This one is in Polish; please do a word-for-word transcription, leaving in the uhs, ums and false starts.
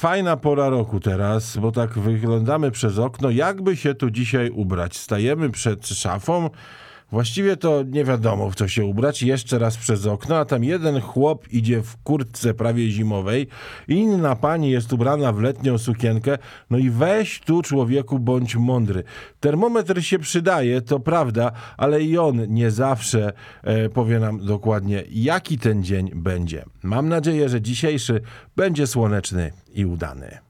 fajna pora roku teraz, bo tak wyglądamy przez okno, jakby się tu dzisiaj ubrać. Stajemy przed szafą, właściwie to nie wiadomo, w co się ubrać, jeszcze raz przez okno, a tam jeden chłop idzie w kurtce prawie zimowej, inna pani jest ubrana w letnią sukienkę, no i weź tu, człowieku, bądź mądry. Termometr się przydaje, to prawda, ale i on nie zawsze e, powie nam dokładnie, jaki ten dzień będzie. Mam nadzieję, że dzisiejszy będzie słoneczny i udany.